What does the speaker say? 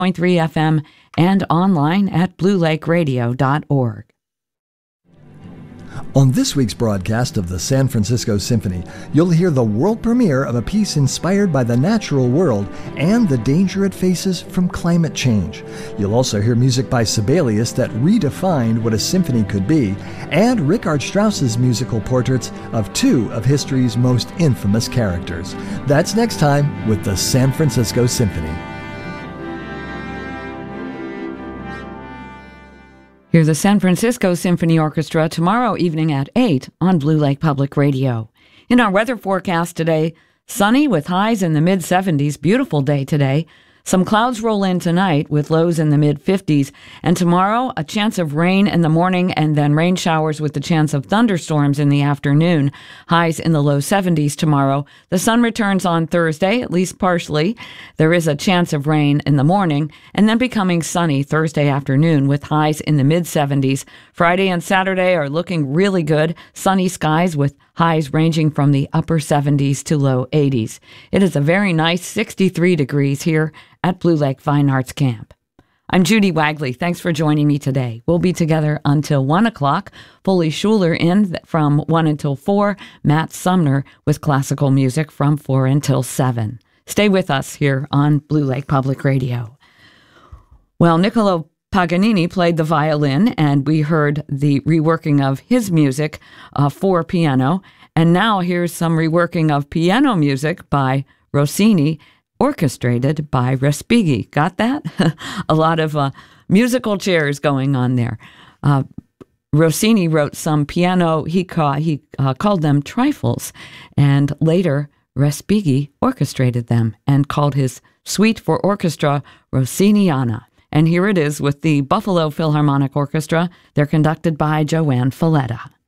FM and online at bluelakeradio.org. On this week's broadcast of the San Francisco Symphony, you'll hear the world premiere of a piece inspired by the natural world and the danger it faces from climate change. You'll also hear music by Sibelius that redefined what a symphony could be, and Richard Strauss's musical portraits of two of history's most infamous characters. That's next time with the San Francisco Symphony. Hear the San Francisco Symphony Orchestra tomorrow evening at 8 on Blue Lake Public Radio. In our weather forecast today, sunny with highs in the mid-70s. Beautiful day today. Some clouds roll in tonight with lows in the mid-50s. And tomorrow, a chance of rain in the morning and then rain showers with the chance of thunderstorms in the afternoon. Highs in the low 70s tomorrow. The sun returns on Thursday, at least partially. There is a chance of rain in the morning and then becoming sunny Thursday afternoon with highs in the mid-70s. Friday and Saturday are looking really good. Sunny skies with highs ranging from the upper 70s to low 80s. It is a very nice 63 degrees here at Blue Lake Fine Arts Camp. I'm Judy Wagley. Thanks for joining me today. We'll be together until 1 o'clock. Foley Schuler in from 1 until 4. Matt Sumner with classical music from 4 until 7. Stay with us here on Blue Lake Public Radio. Well, Niccolo Paganini played the violin, and we heard the reworking of his music for piano. And now here's some reworking of piano music by Rossini, orchestrated by Respighi. Got that? A lot of musical chairs going on there. Rossini wrote some piano, he called them trifles, and later Respighi orchestrated them and called his suite for orchestra Rossiniana. And here it is with the Buffalo Philharmonic Orchestra. They're conducted by Joanne Falletta.